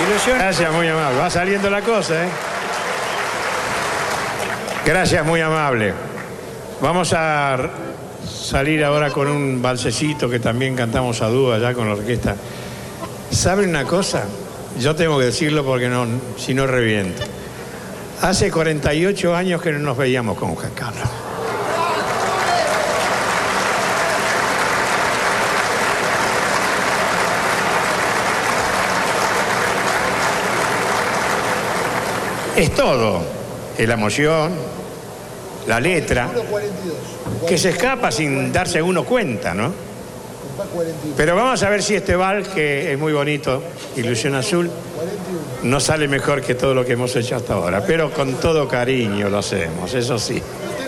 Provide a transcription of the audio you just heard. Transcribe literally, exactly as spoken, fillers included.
Ilusión. Gracias, muy amable. Va saliendo la cosa, ¿eh? Gracias, muy amable. Vamos a salir ahora con un balsecito que también cantamos a dúo allá con la orquesta. ¿Saben una cosa? Yo tengo que decirlo porque no, si no reviento. Hace cuarenta y ocho años que no nos veíamos con Juan Carlos. Es todo. Es la emoción, la letra, que se escapa sin darse uno cuenta, ¿no? Pero vamos a ver si este vals, que es muy bonito, Ilusión Azul, no sale mejor que todo lo que hemos hecho hasta ahora. Pero con todo cariño lo hacemos, eso sí.